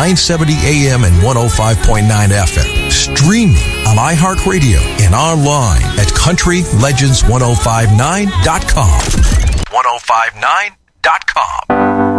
970 AM and 105.9 FM. Streaming on iHeartRadio and online at countrylegends1059.com. 1059.com.